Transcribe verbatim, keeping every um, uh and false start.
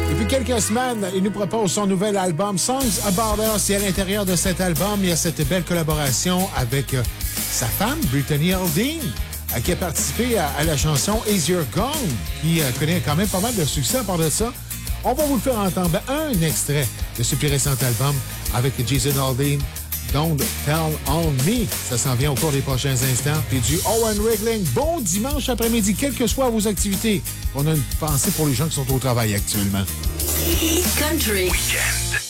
Depuis quelques semaines, il nous propose son nouvel album Songs About Us. Et à l'intérieur de cet album, il y a cette belle collaboration avec euh, sa femme, Brittany Aldean, euh, qui a participé à, à la chanson Is Your Gone, qui euh, connaît quand même pas mal de succès à part de ça. On va vous le faire entendre un extrait de ce plus récent album avec Jason Aldean. Don't Tell on Me. Ça s'en vient au cours des prochains instants. Puis du Owen Wriggling. Bon dimanche après-midi, quelles que soient vos activités. On a une pensée pour les gens qui sont au travail actuellement. Country. Weekend.